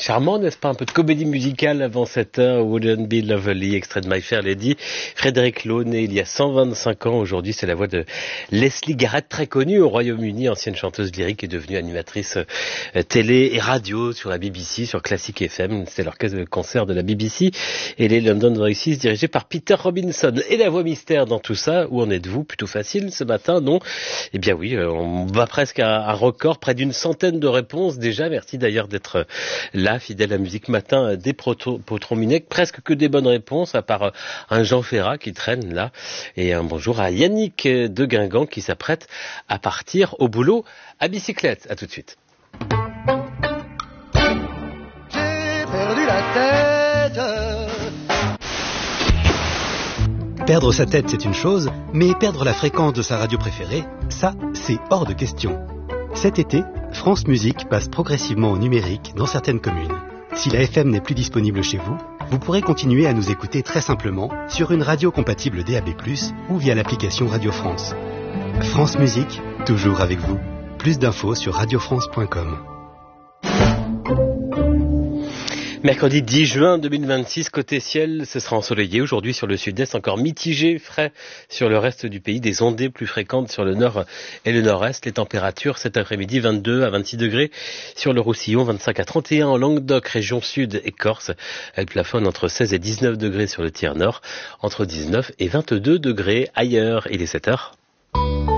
Charmant, n'est-ce pas? Un peu de comédie musicale avant cette heure. Wouldn't Be Lovely, extrait de My Fair Lady. Frédéric Lowe, né il y a 125 ans. Aujourd'hui, c'est la voix de Leslie Garrett, très connue au Royaume-Uni, ancienne chanteuse lyrique et devenue animatrice télé et radio sur la BBC, sur Classic FM. C'est l'orchestre de concert de la BBC et les London Voices dirigés par Peter Robinson. Et la voix mystère dans tout ça, où en êtes-vous? Plutôt facile ce matin, non? Eh bien oui, on bat presque à un record, près d'une centaine de réponses déjà. Merci d'ailleurs d'être là, fidèle à Musique Matin des Potrominec. Presque que des bonnes réponses, à part un Jean Ferrat qui traîne là. Et un bonjour à Yannick de Guingamp qui s'apprête à partir au boulot à bicyclette. À tout de suite. J'ai perdu la tête. Perdre sa tête, c'est une chose, mais perdre la fréquence de sa radio préférée, ça, c'est hors de question. Cet été, France Musique passe progressivement au numérique dans certaines communes. Si la FM n'est plus disponible chez vous, vous pourrez continuer à nous écouter très simplement sur une radio compatible DAB+, ou via l'application Radio France. France Musique, toujours avec vous. Plus d'infos sur radiofrance.com. Mercredi 10 juin 2026, côté ciel, ce sera ensoleillé. Aujourd'hui sur le sud-est, encore mitigé, frais sur le reste du pays. Des ondées plus fréquentes sur le nord et le nord-est. Les températures cet après-midi, 22 à 26 degrés sur le Roussillon, 25 à 31 en Languedoc, région sud et Corse. Elle plafonne entre 16 et 19 degrés sur le tiers nord, entre 19 et 22 degrés ailleurs. Il est 7 heures.